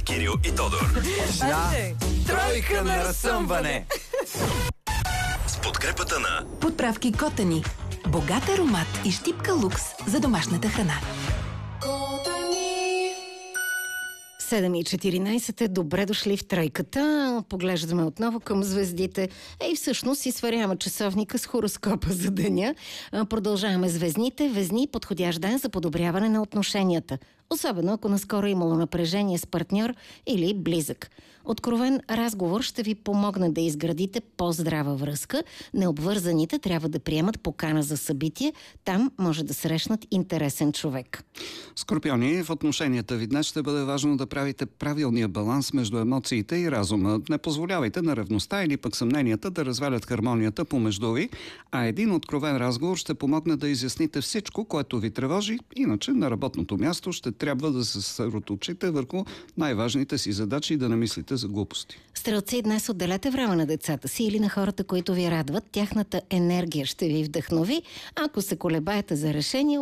Кирил и Тодор. Тройка на разсъмване. С подкрепата на Подправки Котани. Богат аромат и щипка лукс за домашната храна. 7:14. Добре дошли в тройката. Поглеждаме отново към звездите. И всъщност си сваряваме часовника с хороскопа за деня. Продължаваме с везните. Везни, подходящ ден за подобряване на отношенията. Особено ако наскоро имало напрежение с партньор или близък. Откровен разговор ще ви помогне да изградите по-здрава връзка. Необвързаните трябва да приемат покана за събитие. Там може да срещнат интересен човек. Скорпиони, в отношенията ви днес ще бъде важно да правите правилния баланс между емоциите и разума. Не позволявайте на ревността или пък съмненията да развалят хармонията помежду ви, а един откровен разговор ще помогне да изясните всичко, което ви тревожи. Иначе на работното място ще трябва да се съсредоточите върху най-важните си задачи и да не мислите за глупости. Стрелци, днес отделете време на децата си или на хората, които ви радват. Тяхната енергия ще ви вдъхнови. Ако се колебаете за решение,